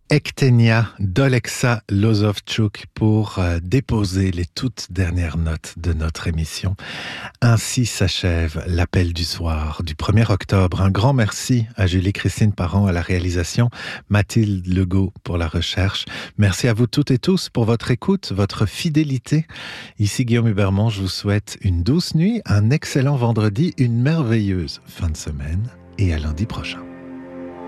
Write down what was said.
Ektenia d'Oleksa Lozovchuk pour déposer les toutes dernières notes de notre émission. Ainsi s'achève l'appel du soir du 1er octobre. Un grand merci à Julie-Christine Parent à la réalisation, Mathilde Legault pour la recherche. Merci à vous toutes et tous pour votre écoute, votre fidélité. Ici Guillaume Hubermont, je vous souhaite une douce nuit, un excellent vendredi, une merveilleuse fin de semaine et à lundi prochain.